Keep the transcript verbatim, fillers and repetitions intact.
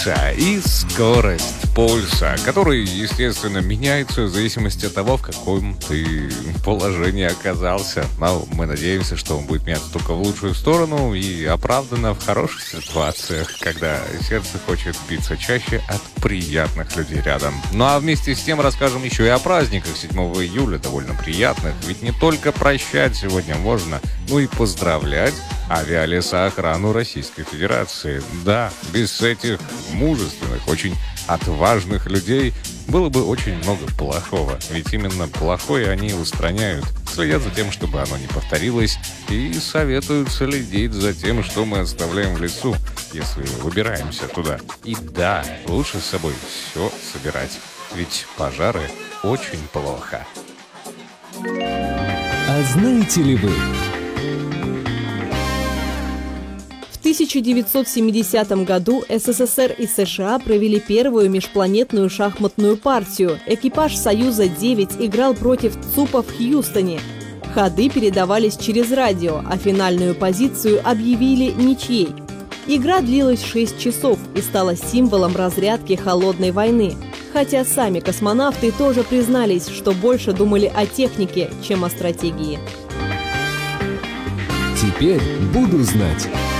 пульса и скорость пульса, который, естественно, меняется в зависимости от того, в каком ты положении оказался. Но мы надеемся, что он будет меняться только в лучшую сторону и оправданно в хороших ситуациях, когда сердце хочет биться чаще от приятных людей рядом. Ну а вместе с тем расскажем еще и о праздниках седьмого июля, довольно приятных. Ведь не только прощать сегодня можно, но и поздравлять авиалесоохрану Российской Федерации. Да, без этих мужественных, очень отважных людей было бы очень много плохого. Ведь именно плохое они устраняют, следят за тем, чтобы оно не повторилось, и советуют следить за тем, что мы оставляем в лесу, если выбираемся туда. И да, лучше с собой все собирать, ведь пожары очень плохо. А знаете ли вы? В тысяча девятьсот семидесятом году СССР и США провели первую межпланетную шахматную партию. Экипаж «Союза-девять» играл против ЦУПа в Хьюстоне. Ходы передавались через радио, а финальную позицию объявили ничьей. Игра длилась шесть часов и стала символом разрядки холодной войны. Хотя сами космонавты тоже признались, что больше думали о технике, чем о стратегии. Теперь буду знать.